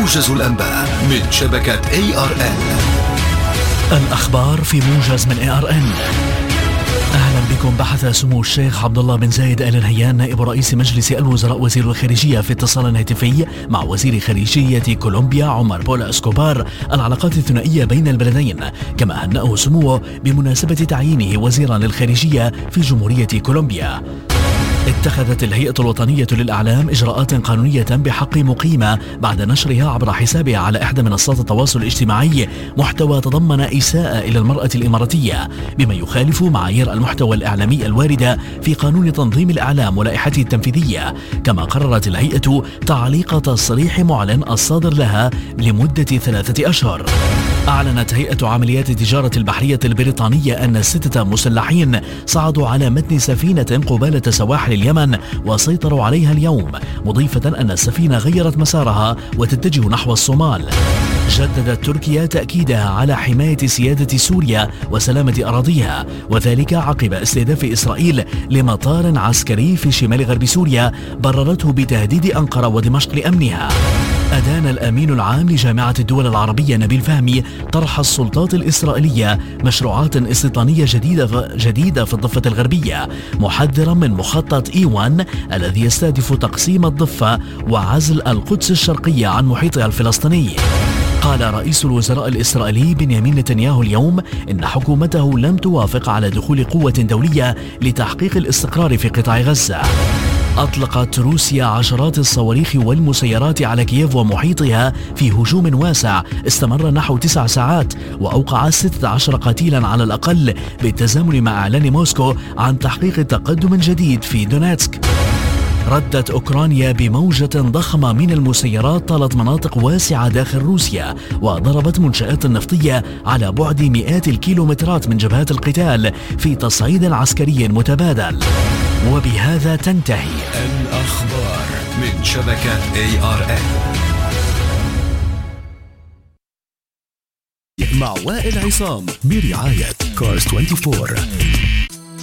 موجز الأنباء من شبكة ARN. الأخبار في موجز من ARN. أهلا بكم. بحث سمو الشيخ عبد الله بن زايد آل نهيان نائب رئيس مجلس الوزراء وزير الخارجية في اتصال هاتفي مع وزير خارجية كولومبيا عمر بولا اسكوبار العلاقات الثنائية بين البلدين، كما هنأه سموه بمناسبة تعيينه وزيرا للخارجية في جمهورية كولومبيا. اتخذت الهيئة الوطنية للإعلام إجراءات قانونية بحق مقيمة بعد نشرها عبر حسابها على إحدى منصات التواصل الاجتماعي محتوى تضمن إساءة إلى المرأة الإماراتية بما يخالف معايير المحتوى الإعلامي الواردة في قانون تنظيم الإعلام ولائحته التنفيذية. كما قررت الهيئة تعليق تصريح معلن الصادر لها لمدة 3 أشهر. أعلنت هيئة عمليات التجارة البحرية البريطانية أن 6 مسلحين صعدوا على متن سفينة قبالة سواحل اليمن وسيطروا عليها اليوم، مضيفة أن السفينة غيرت مسارها وتتجه نحو الصومال. جددت تركيا تأكيدها على حماية سيادة سوريا وسلامة أراضيها، وذلك عقب استهداف إسرائيل لمطار عسكري في شمال غرب سوريا بررته بتهديد أنقرة ودمشق لأمنها. أدان الأمين العام لجامعة الدول العربية نبيل فهمي طرح السلطات الإسرائيلية مشروعات استيطانية جديدة في الضفة الغربية، محذرا من مخطط إيوان الذي يستهدف تقسيم الضفة وعزل القدس الشرقية عن محيطها الفلسطيني. قال رئيس الوزراء الإسرائيلي بنيامين نتنياهو اليوم إن حكومته لم توافق على دخول قوة دولية لتحقيق الاستقرار في قطاع غزة. أطلقت روسيا عشرات الصواريخ والمسيرات على كييف ومحيطها في هجوم واسع استمر نحو 9 ساعات، وأوقع 16 قتيلا على الأقل، بالتزامن مع إعلان موسكو عن تحقيق تقدم جديد في دونيتسك. ردت أوكرانيا بموجة ضخمة من المسيرات طالت مناطق واسعة داخل روسيا، وضربت منشآت نفطية على بعد مئات الكيلومترات من جبهات القتال في تصعيد عسكري متبادل. وبهذا تنتهي الأخبار من شبكة ARN مع وائل عصام برعاية كارز 24.